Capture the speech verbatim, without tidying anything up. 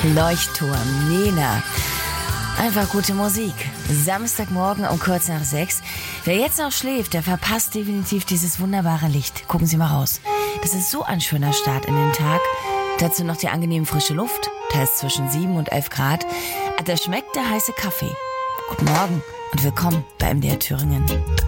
Leuchtturm, Nena. Einfach gute Musik. Samstagmorgen um kurz nach sechs. Wer jetzt noch schläft, der verpasst definitiv dieses wunderbare Licht. Gucken Sie mal raus. Das ist so ein schöner Start in den Tag. Dazu noch die angenehm frische Luft. Teils zwischen sieben und elf Grad. Da schmeckt der heiße Kaffee. Guten Morgen und willkommen bei M D R Thüringen.